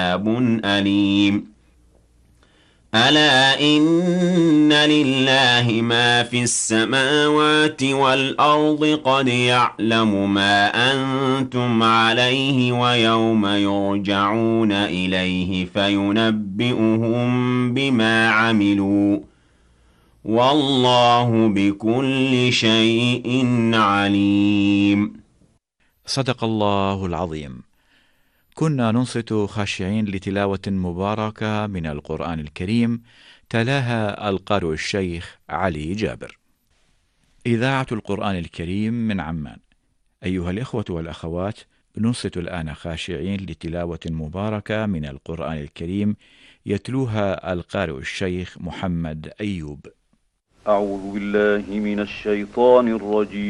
عذاب أليم ألا إن لله ما في السماوات والأرض قد يعلم ما أنتم عليه ويوم يرجعون إليه فينبئهم بما عملوا والله بكل شيء عليم. صدق الله العظيم. كنا ننصت خاشعين لتلاوة مباركة من القرآن الكريم، تلاها القارئ الشيخ علي جابر. إذاعة القرآن الكريم من عمان. أيها الإخوة والأخوات، ننصت الآن خاشعين لتلاوة مباركة من القرآن الكريم، يتلوها القارئ الشيخ محمد أيوب. أعوذ بالله من الشيطان الرجيم.